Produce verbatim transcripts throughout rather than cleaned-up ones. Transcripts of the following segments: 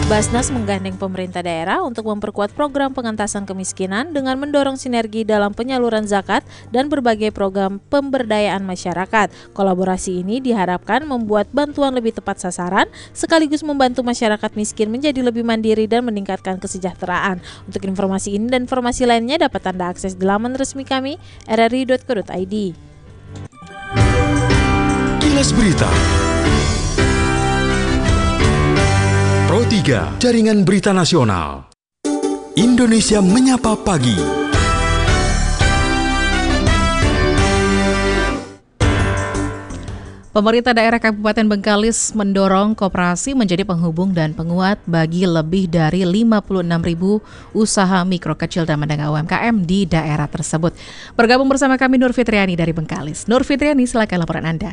Basnas menggandeng pemerintah daerah untuk memperkuat program pengentasan kemiskinan dengan mendorong sinergi dalam penyaluran zakat dan berbagai program pemberdayaan masyarakat. Kolaborasi ini diharapkan membuat bantuan lebih tepat sasaran, sekaligus membantu masyarakat miskin menjadi lebih mandiri dan meningkatkan kesejahteraan. Untuk informasi ini dan informasi lainnya dapat Anda akses di laman resmi kami r r i dot co dot i d. Kilas Berita Pro tiga, Jaringan Berita Nasional. Indonesia Menyapa Pagi. Pemerintah daerah Kabupaten Bengkalis mendorong koperasi menjadi penghubung dan penguat bagi lebih dari lima puluh enam ribu usaha mikro, kecil, dan menengah U M K M di daerah tersebut. Bergabung bersama kami Nur Fitriani dari Bengkalis. Nur Fitriani, silakan laporan Anda.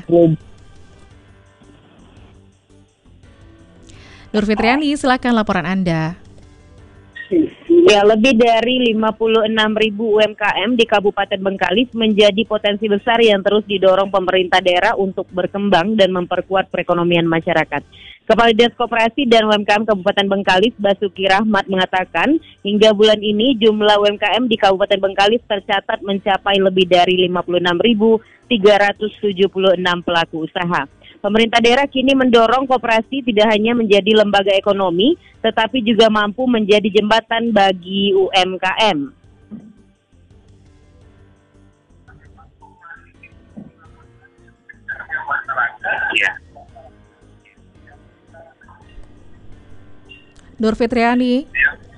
Nur Fitriani, silakan laporan Anda. Ya, lebih dari lima puluh enam ribu U M K M di Kabupaten Bengkalis menjadi potensi besar yang terus didorong pemerintah daerah untuk berkembang dan memperkuat perekonomian masyarakat. Kepala Dinas Koperasi dan U M K M Kabupaten Bengkalis, Basuki Rahmat, mengatakan hingga bulan ini jumlah U M K M di Kabupaten Bengkalis tercatat mencapai lebih dari lima puluh enam ribu tiga ratus tujuh puluh enam pelaku usaha. Pemerintah daerah kini mendorong koperasi tidak hanya menjadi lembaga ekonomi, tetapi juga mampu menjadi jembatan bagi U M K M. Ya. Nur Fitriani.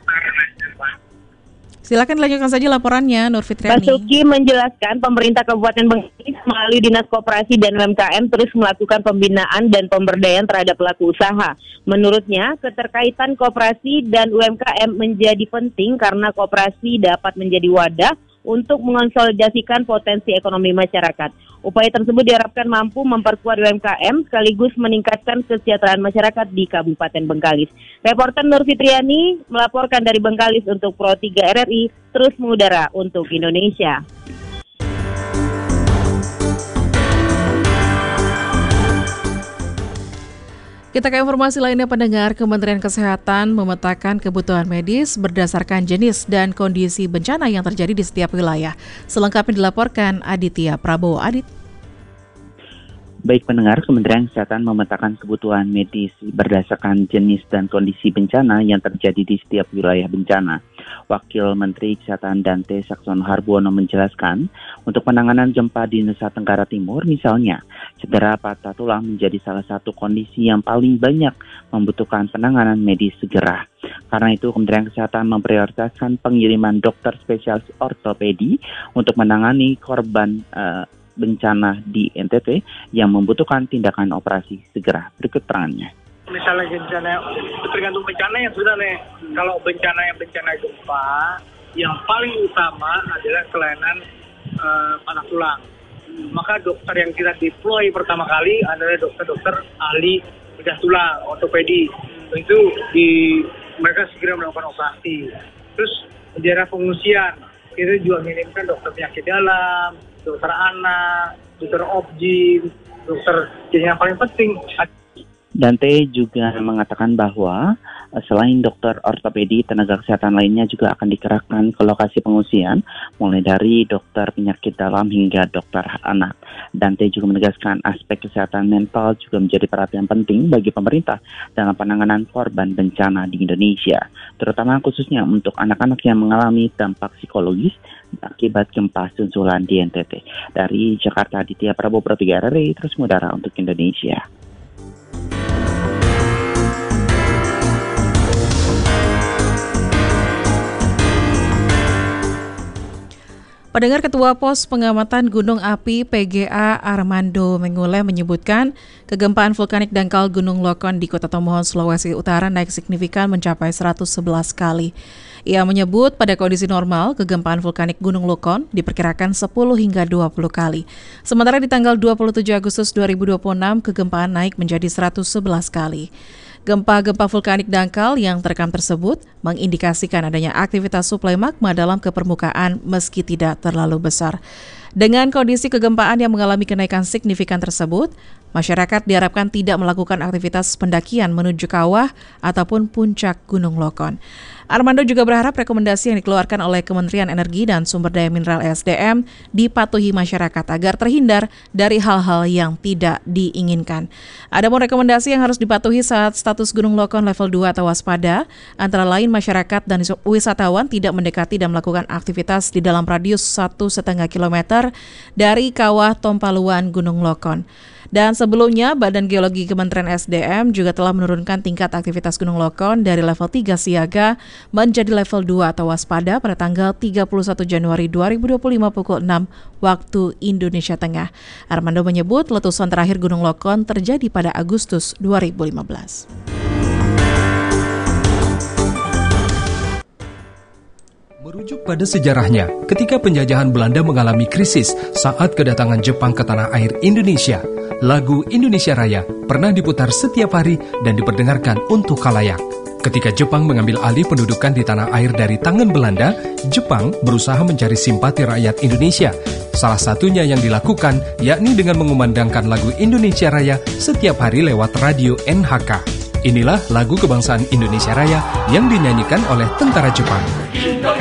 Silakan lanjutkan saja laporannya, Nur Fitriani. Basuki menjelaskan pemerintah Kabupaten Bengkalis melalui Dinas Koperasi dan U M K M terus melakukan pembinaan dan pemberdayaan terhadap pelaku usaha. Menurutnya, keterkaitan koperasi dan U M K M menjadi penting karena koperasi dapat menjadi wadah untuk mengonsolidasikan potensi ekonomi masyarakat. Upaya tersebut diharapkan mampu memperkuat U M K M sekaligus meningkatkan kesejahteraan masyarakat di Kabupaten Bengkalis. Reporter Nur Fitriani melaporkan dari Bengkalis untuk Pro tiga R R I, terus mengudara untuk Indonesia. Kita ke informasi lainnya, pendengar. Kementerian Kesehatan memetakan kebutuhan medis berdasarkan jenis dan kondisi bencana yang terjadi di setiap wilayah. Selengkapnya dilaporkan Aditya Prabowo. Adit. Baik pendengar, Kementerian Kesehatan memetakan kebutuhan medis berdasarkan jenis dan kondisi bencana yang terjadi di setiap wilayah bencana. Wakil Menteri Kesehatan Dante Saxono Harbuono menjelaskan, untuk penanganan gempa di Nusa Tenggara Timur misalnya, cedera patah tulang menjadi salah satu kondisi yang paling banyak membutuhkan penanganan medis segera. Karena itu, Kementerian Kesehatan memprioritaskan pengiriman dokter spesialis ortopedi untuk menangani korban uh, bencana di N T T yang membutuhkan tindakan operasi segera. Berikut perangannya. Misalnya bencana, tergantung bencana yang sudah nih. Kalau bencana yang bencana gempa, yang paling utama adalah kelainan uh, patah tulang. Maka dokter yang kita deploy pertama kali adalah dokter-dokter ahli bedah tulang, ortopedi. Itu di mereka segera melakukan operasi. Terus di daerah pengungsian, kita juga mengirimkan dokter penyakit dalam, dokter anak, dokter obgyn, dokter yang paling penting. Dante juga mengatakan bahwa selain dokter ortopedi, tenaga kesehatan lainnya juga akan dikerahkan ke lokasi pengungsian, mulai dari dokter penyakit dalam hingga dokter anak. Dante juga menegaskan aspek kesehatan mental juga menjadi perhatian penting bagi pemerintah dalam penanganan korban bencana di Indonesia, terutama khususnya untuk anak-anak yang mengalami dampak psikologis akibat gempa susulan di N T T. Dari Jakarta, Aditya Prabowo, Pro tiga R R I, terus mengudara untuk Indonesia. Pendengar, Ketua Pos Pengamatan Gunung Api P G A Armando Mengule menyebutkan kegempaan vulkanik dangkal Gunung Lokon di Kota Tomohon, Sulawesi Utara naik signifikan mencapai seratus sebelas kali. Ia menyebut pada kondisi normal kegempaan vulkanik Gunung Lokon diperkirakan sepuluh hingga dua puluh kali. Sementara di tanggal dua puluh tujuh Agustus dua ribu dua puluh enam kegempaan naik menjadi seratus sebelas kali. Gempa-gempa vulkanik dangkal yang terekam tersebut mengindikasikan adanya aktivitas suplai magma dalam ke permukaan meski tidak terlalu besar. Dengan kondisi kegempaan yang mengalami kenaikan signifikan tersebut, masyarakat diharapkan tidak melakukan aktivitas pendakian menuju kawah ataupun puncak Gunung Lokon. Armando juga berharap rekomendasi yang dikeluarkan oleh Kementerian Energi dan Sumber Daya Mineral S D M dipatuhi masyarakat agar terhindar dari hal-hal yang tidak diinginkan. Adapun rekomendasi yang harus dipatuhi saat status Gunung Lokon level dua atau waspada, antara lain masyarakat dan wisatawan tidak mendekati dan melakukan aktivitas di dalam radius satu koma lima kilometer dari kawah Tompaluan Gunung Lokon. Dan sebelumnya, Badan Geologi Kementerian S D M juga telah menurunkan tingkat aktivitas Gunung Lokon dari level tiga siaga menjadi level dua atau waspada pada tanggal tiga puluh satu Januari dua ribu dua puluh lima pukul enam waktu Indonesia Tengah. Armando menyebut letusan terakhir Gunung Lokon terjadi pada Agustus dua ribu lima belas. Merujuk pada sejarahnya, ketika penjajahan Belanda mengalami krisis saat kedatangan Jepang ke tanah air Indonesia, lagu Indonesia Raya pernah diputar setiap hari dan diperdengarkan untuk khalayak. Ketika Jepang mengambil alih pendudukan di tanah air dari tangan Belanda, Jepang berusaha mencari simpati rakyat Indonesia. Salah satunya yang dilakukan yakni dengan mengumandangkan lagu Indonesia Raya setiap hari lewat radio N H K. Inilah lagu kebangsaan Indonesia Raya yang dinyanyikan oleh tentara Jepang.